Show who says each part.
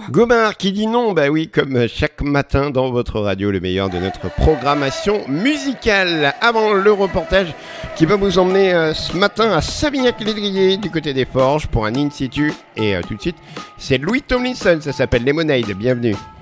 Speaker 1: Gomard qui dit non, bah oui, comme chaque matin dans votre radio, le meilleur de notre programmation musicale. Avant le reportage qui va vous emmener ce matin à Savignac-les-Driers du côté des Forges pour un in situ. Et tout de suite, c'est Louis Tomlinson, ça s'appelle Lemonade, bienvenue.